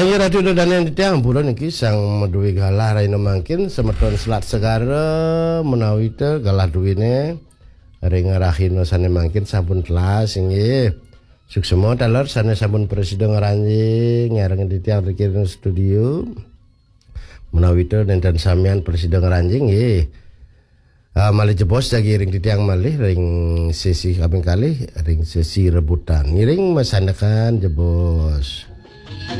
Ayo radio dan yang ditiang bulan iki sang meduwi galah raina mangkin semeton selat segara menawi te galah duwine ring rahino sane mangkin sampun telas inggih. Suksemo dalar sane sampun presiden Ranjing ngareng ditiang dikirim studio. Menawi te dan samian presiden Ranjing nggih. Malih jebos lagi ring ditiang malih ring sesi kaping kalih ring sesi rebutan. Ngiring masandakan jebos.